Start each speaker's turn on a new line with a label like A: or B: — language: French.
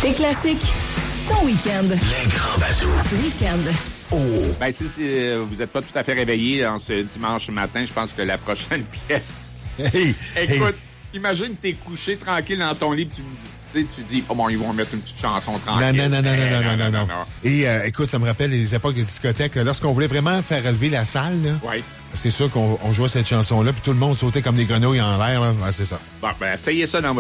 A: Tes classiques, ton week-end.
B: Les grands bazous.
A: Week-end.
C: Oh! Ben, si vous n'êtes pas tout à fait réveillé en ce dimanche matin, je pense que la prochaine pièce...
D: Hey!
C: Écoute, imagine que t'es couché tranquille dans ton lit et tu dis, oh bon, ils vont mettre une petite chanson tranquille.
D: Non. Et écoute, ça me rappelle les époques de discothèque. Là, lorsqu'on voulait vraiment faire relever la salle, là,
C: ouais.
D: C'est sûr qu'on jouait cette chanson-là, puis tout le monde sautait comme des grenouilles en l'air. Là. Ouais, c'est ça.
C: Bon, ben, essayez ça dans votre